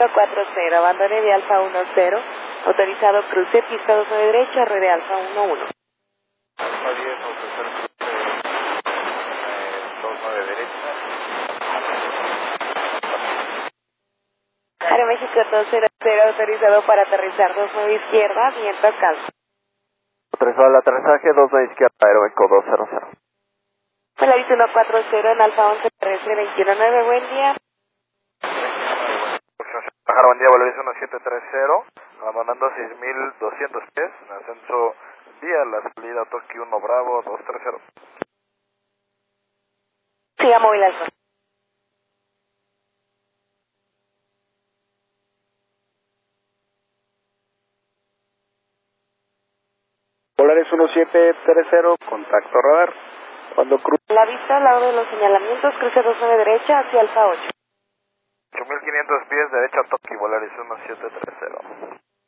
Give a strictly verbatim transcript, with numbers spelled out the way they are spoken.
cuatro cero, abandone de Alfa uno cero, autorizado cruce, pista dos nueve derecha, ruede Alfa uno uno. Alfa diez, autorizado cruce, eh, dos nueve derecha. Aeroméxico dos cero cero, autorizado para aterrizar dos nueve izquierda, viento calma. Autorizado el aterrizaje, dos nueve izquierda, Aeroméxico dos cero cero. Polaris uno cuatro cero en Alfa once terrestre veintiuno nueve, buen día. Bajar buen día, Volaris uno siete tres cero, abandonando seis mil doscientos pies, en ascenso vía la salida Toki uno Bravo dos tres cero. Siga móvil Alfa. Volaris uno siete tres cero, contacto radar. Cuando cruce La vista al lado de los señalamientos, cruce dos nueve derecha hacia Alfa ocho. ocho mil quinientos pies, derecha Toki, Volaris uno siete tres cero.